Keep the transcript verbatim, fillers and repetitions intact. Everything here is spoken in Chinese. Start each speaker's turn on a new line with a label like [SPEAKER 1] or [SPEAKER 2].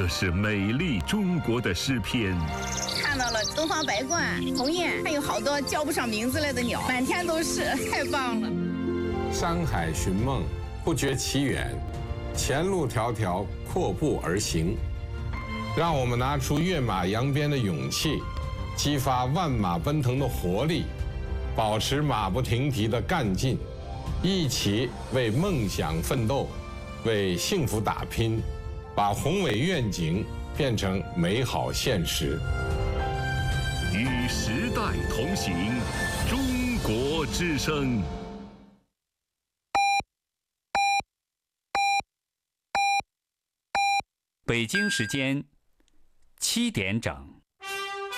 [SPEAKER 1] 是美丽中国的诗篇。
[SPEAKER 2] 看到了东方白鹳、鸿雁，还有好多叫不上名字来的鸟，满天都是，太棒了。
[SPEAKER 3] 山海寻梦，不觉其远，前路迢迢，阔步而行。让我们拿出跃马扬鞭的勇气，激发万马奔腾的活力，保持马不停蹄的干劲，一起为梦想奋斗，为幸福打拼，把宏伟愿景变成美好现实。
[SPEAKER 1] 与时代同行，中国之声。
[SPEAKER 4] 北京时间七点整。